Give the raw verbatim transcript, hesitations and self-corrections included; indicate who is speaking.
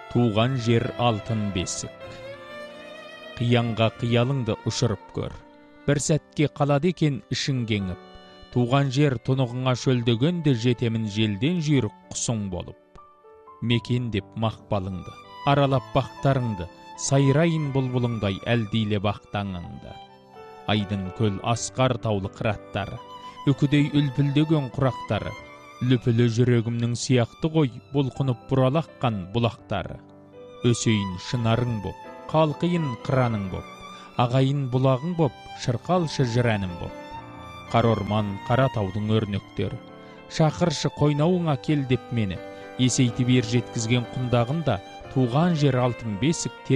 Speaker 1: Туған жер алтын бесік. Қиянға қиялыңды ұшырып көр. Бір сәтке қалады екен ішің кеңіп. Туған жер тұнығыңа шөлдегенде жетемін желден жүйрік құсың болып. Мекен деп мақпалыңды, аралап бақтарыңды, сайрайын бұлбұлыңдай әлдейле бақтаңыңды. Айдын көл асқар таулы қыраттары, үкідей үлпілдеген құрақтары, лүпілі жүрегімнің сияқты ғой бұлқынып бұралаққан бұлақтары. Өсейін шынарың боп, қалқиын қыраның боп, ағайын бұлағың боп, шырқалшы жырәнім боп. Қар орман, қара таудың өрнектері, шақыршы қойнауыңа кел деп мені, есейті бер жеткізген құндағында туған жер алтын бесік